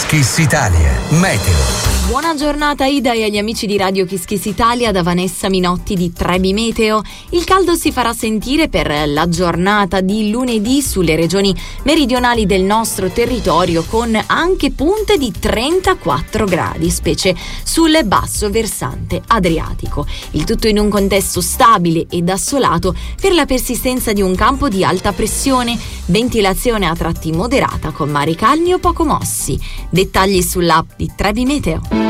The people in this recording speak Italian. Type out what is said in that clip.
Kiss Kiss Italia. Meteo. Buona giornata Ida e agli amici di Radio Kiss Kiss Italia da Vanessa Minotti di Trebi Meteo. Il caldo si farà sentire per la giornata di lunedì sulle regioni meridionali del nostro territorio, con anche punte di 34 gradi, specie sul basso versante adriatico. Il tutto in un contesto stabile ed assolato per la persistenza di un campo di alta pressione, ventilazione a tratti moderata con mari calmi o poco mossi. Dettagli sull'app di Trebi Meteo.